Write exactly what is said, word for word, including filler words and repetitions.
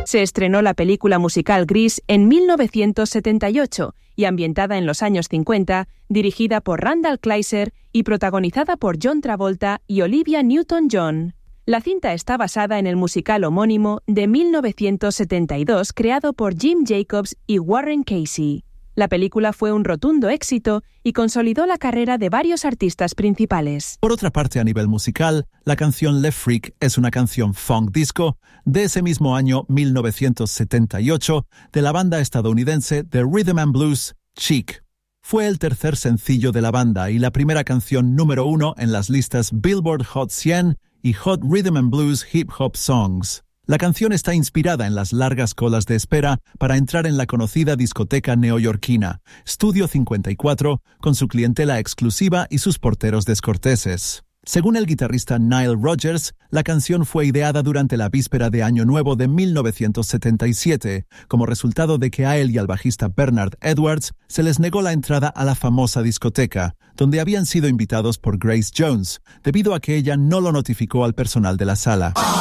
Se estrenó la película musical Grease en mil novecientos setenta y ocho y ambientada en los años cincuenta, dirigida por Randall Kleiser y protagonizada por John Travolta y Olivia Newton-John. La cinta está basada en el musical homónimo de mil novecientos setenta y dos creado por Jim Jacobs y Warren Casey. La película fue un rotundo éxito y consolidó la carrera de varios artistas principales. Por otra parte, a nivel musical, la canción Left Freak es una canción funk disco de ese mismo año mil novecientos setenta y ocho de la banda estadounidense The Rhythm and Blues, Chic. Fue el tercer sencillo de la banda y la primera canción número uno en las listas Billboard Hot cien y Hot Rhythm and Blues Hip Hop Songs. La canción está inspirada en las largas colas de espera para entrar en la conocida discoteca neoyorquina, Studio cincuenta y cuatro, con su clientela exclusiva y sus porteros descorteses. Según el guitarrista Nile Rodgers, la canción fue ideada durante la víspera de Año Nuevo de mil novecientos setenta y siete, como resultado de que a él y al bajista Bernard Edwards se les negó la entrada a la famosa discoteca, donde habían sido invitados por Grace Jones, debido a que ella no lo notificó al personal de la sala.